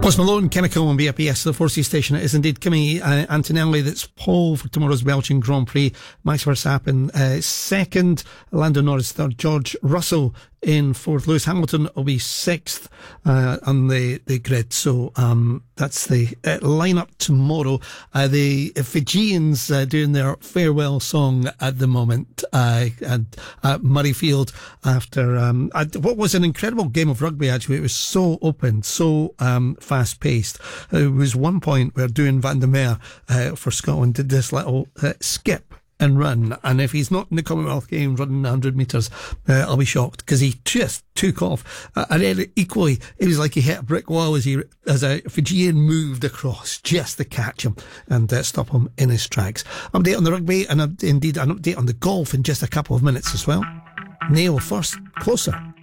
Post Malone, Chemical on BRPS, the 4C station. It is indeed Kimi Antonelli that's pole for tomorrow's Belgian Grand Prix. Max Verstappen second, Lando Norris third, George Russell in fourth. Lewis Hamilton will be sixth on the grid. So that's the lineup tomorrow. The Fijians doing their farewell song at the moment at Murrayfield after what was an incredible game of rugby. Actually, it was so open, so fast-paced. There was one point where Duane van der Merwe for Scotland did this little skip and run, and if he's not in the Commonwealth Games running 100 metres, I'll be shocked, because he just took off. And then equally, it was like he hit a brick wall as a Fijian moved across just to catch him and stop him in his tracks. Update on the rugby, and indeed an update on the golf in just a couple of minutes as well. Neil first, Closer.